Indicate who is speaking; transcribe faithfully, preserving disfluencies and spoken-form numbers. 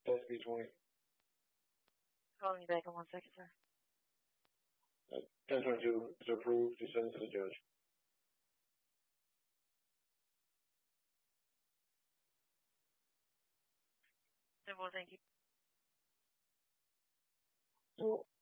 Speaker 1: S B twenty.
Speaker 2: Calling you back in one second, sir.
Speaker 1: Uh, ten twenty-two is approved to send to the judge.
Speaker 2: Well, thank you.
Speaker 1: So